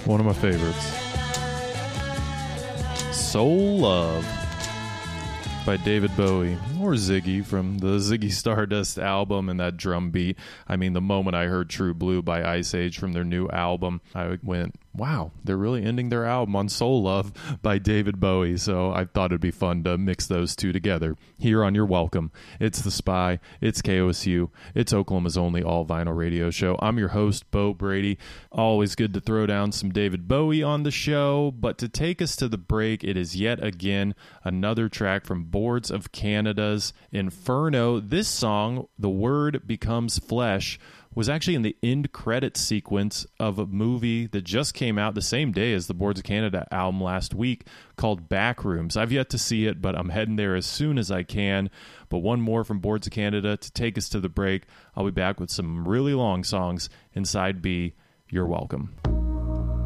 One of my favorites. Soul Love by David Bowie, or Ziggy from the Ziggy Stardust album, and that drum beat. I mean, the moment I heard True Blue by Ice Age from their new album, I went, wow, they're really ending their album on Soul Love by David Bowie, so I thought it'd be fun to mix those two together here on Your Welcome. It's The Spy, it's KOSU, it's Oklahoma's only all-vinyl radio show. I'm your host, Bo Brady. Always good to throw down some David Bowie on the show, but to take us to the break, it is yet again another track from Boards of Canada's Inferno. This song, The Word Becomes Flesh, was actually in the end credit sequence of a movie that just came out the same day as the Boards of Canada album last week called Backrooms. I've yet to see it, but I'm heading there as soon as I can. But one more from Boards of Canada to take us to the break. I'll be back with some really long songs in Side B. You're welcome.